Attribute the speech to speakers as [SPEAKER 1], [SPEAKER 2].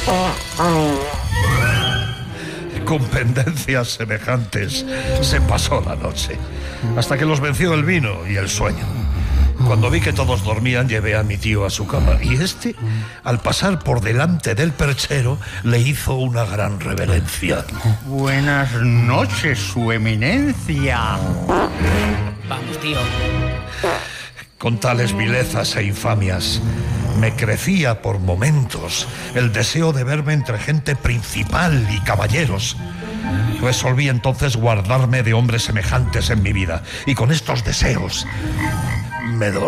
[SPEAKER 1] Con pendencias semejantes se pasó la noche, hasta que los venció el vino y el sueño. Cuando vi que todos dormían, llevé a mi tío a su cama, y este, al pasar por delante del perchero, le hizo una gran reverencia.
[SPEAKER 2] Buenas noches, su eminencia.
[SPEAKER 3] Vamos, tío.
[SPEAKER 1] Con tales vilezas e infamias, me crecía por momentos el deseo de verme entre gente principal y caballeros. Resolví entonces guardarme de hombres semejantes en mi vida, y con estos deseos me dormí.